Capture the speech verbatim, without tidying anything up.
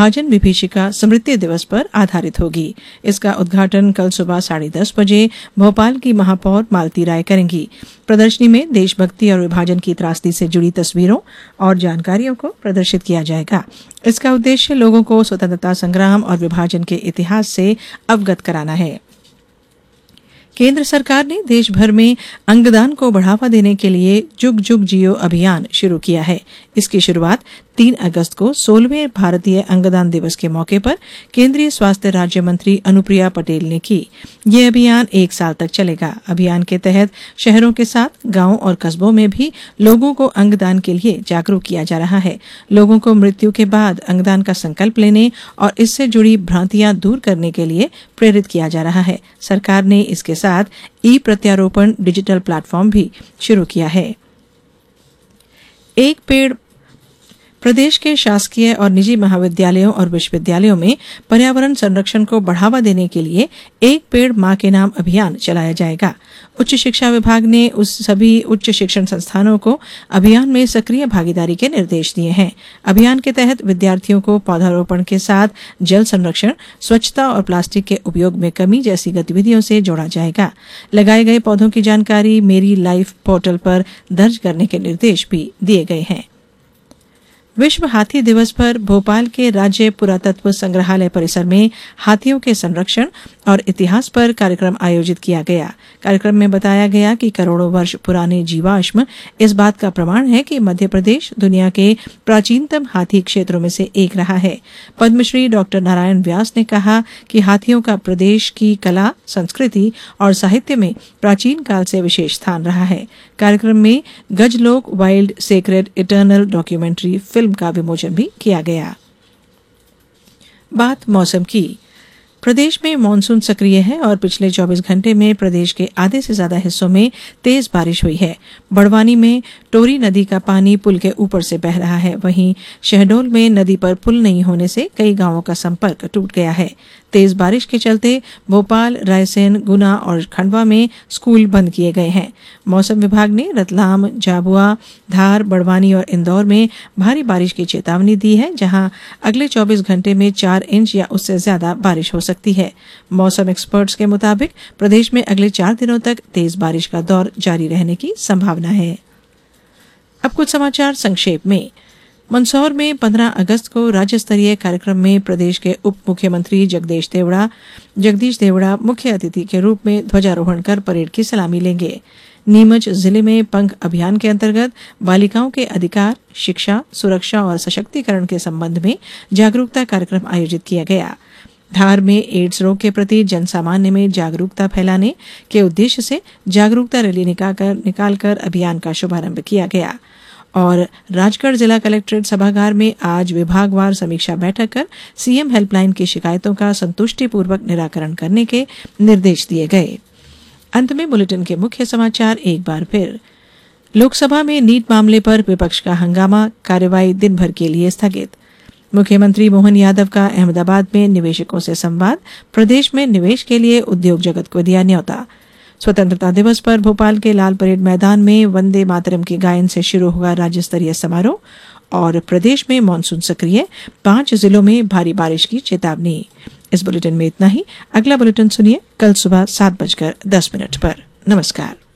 विभाजन विभीषिका स्मृति दिवस पर आधारित होगी। इसका उद्घाटन कल सुबह साढ़े दस बजे भोपाल की महापौर मालती राय करेंगी। प्रदर्शनी में देशभक्ति और विभाजन की त्रासदी से जुड़ी तस्वीरों और जानकारियों को प्रदर्शित किया जाएगा। इसका उद्देश्य लोगों को स्वतंत्रता संग्राम और विभाजन के इतिहास से अवगत कराना है। केंद्र सरकार ने देश भर में अंगदान को बढ़ावा देने के लिए जुग जुग जियो अभियान शुरू किया है। इसकी शुरुआत तीन अगस्त को सोलहवें भारतीय अंगदान दिवस के मौके पर केंद्रीय स्वास्थ्य राज्य मंत्री अनुप्रिया पटेल ने की। यह अभियान एक साल तक चलेगा। अभियान के तहत शहरों के साथ गांवों और कस्बों में भी लोगों को अंगदान के लिए जागरूक किया जा रहा है। लोगों को मृत्यु के बाद अंगदान का संकल्प लेने और इससे जुड़ी भ्रांतियां दूर करने के लिए प्रेरित किया जा रहा है। सरकार ने इसके साथ ई प्रत्यारोपण डिजिटल प्लेटफॉर्म भी शुरू किया है। एक पेड़ प्रदेश के शासकीय और निजी महाविद्यालयों और विश्वविद्यालयों में पर्यावरण संरक्षण को बढ़ावा देने के लिए एक पेड़ मां के नाम अभियान चलाया जाएगा। उच्च शिक्षा विभाग ने उस सभी उच्च शिक्षण संस्थानों को अभियान में सक्रिय भागीदारी के निर्देश दिए हैं। अभियान के तहत विद्यार्थियों को पौधारोपण के साथ जल संरक्षण, स्वच्छता और प्लास्टिक के उपयोग में कमी जैसी गतिविधियों से जोड़ा जाएगा। लगाए गए पौधों की जानकारी मेरी लाइफ पोर्टल पर दर्ज करने के निर्देश भी दिए गए हैं। विश्व हाथी दिवस पर भोपाल के राज्य पुरातत्व संग्रहालय परिसर में हाथियों के संरक्षण और इतिहास पर कार्यक्रम आयोजित किया गया। कार्यक्रम में बताया गया कि करोड़ों वर्ष पुराने जीवाश्म इस बात का प्रमाण है कि मध्य प्रदेश दुनिया के प्राचीनतम हाथी क्षेत्रों में से एक रहा है। पद्मश्री डॉक्टर नारायण व्यास ने कहा कि हाथियों का प्रदेश की कला, संस्कृति और साहित्य में प्राचीन काल से विशेष स्थान रहा है। कार्यक्रम में गजलोक wild sacred eternal documentary film का विमोचन भी किया गया। बात मौसम की। प्रदेश में मानसून सक्रिय है और पिछले चौबीस घंटे में प्रदेश के आधे से ज्यादा हिस्सों में तेज बारिश हुई है। बड़वानी में टोरी नदी का पानी पुल के ऊपर से बह रहा है। वहीं शहडोल में नदी पर पुल नहीं होने से कई गांवों का संपर्क टूट गया है। तेज बारिश के चलते भोपाल, रायसेन, गुना और खंडवा में स्कूल बंद किए गए हैं। मौसम विभाग ने रतलाम, झाबुआ, धार, बड़वानी और इंदौर में भारी बारिश की चेतावनी दी है, जहां अगले चौबीस घंटे में चार इंच या उससे ज्यादा बारिश हो सकती है। मौसम एक्सपर्ट्स के मुताबिक प्रदेश में अगले चार दिनों तक तेज बारिश का दौर जारी रहने की संभावना है। अब कुछ समाचार संक्षेप में। मंदसौर में पंद्रह अगस्त को राज्य स्तरीय कार्यक्रम में प्रदेश के उप मुख्यमंत्री जगदीश देवड़ा जगदीश देवड़ा मुख्य अतिथि के रूप में ध्वजारोहण कर परेड की सलामी लेंगे। नीमच जिले में पंख अभियान के अंतर्गत बालिकाओं के अधिकार, शिक्षा, सुरक्षा और सशक्तिकरण के संबंध में जागरूकता कार्यक्रम आयोजित किया गया। धार में एड्स रोग के प्रति जन सामान्य में जागरूकता फैलाने के उद्देश्य से जागरूकता रैली निकालकर निकालकर अभियान का शुभारंभ किया गया। और राजगढ़ जिला कलेक्ट्रेट सभागार में आज विभागवार समीक्षा बैठक कर सीएम हेल्पलाइन की शिकायतों का संतुष्टिपूर्वक निराकरण करने के निर्देश दिए गए। अंत में बुलेटिन के मुख्य समाचार एक बार फिर। लोकसभा में नीट मामले पर विपक्ष का हंगामा, कार्यवाही दिन भर के लिए स्थगित। मुख्यमंत्री मोहन यादव का अहमदाबाद में निवेशकों से संवाद, प्रदेश में निवेश के लिए उद्योग जगत को दिया न्योता। स्वतंत्रता दिवस पर भोपाल के लाल परेड मैदान में वंदे मातरम के गायन से शुरू हुआ राज्य स्तरीय समारोह। और प्रदेश में मानसून सक्रिय, पांच जिलों में भारी बारिश की चेतावनी। इस बुलेटिन में इतना ही। अगला बुलेटिन सुनिए कल सुबह सात बजकर दस मिनट पर। नमस्कार।